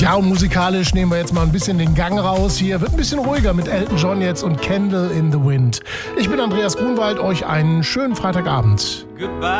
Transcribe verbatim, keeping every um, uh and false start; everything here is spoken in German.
Ja, und musikalisch nehmen wir jetzt mal ein bisschen den Gang raus. Hier wird ein bisschen ruhiger mit Elton John jetzt und Candle in the Wind. Ich bin Andreas Grunwald, euch einen schönen Freitagabend. Goodbye.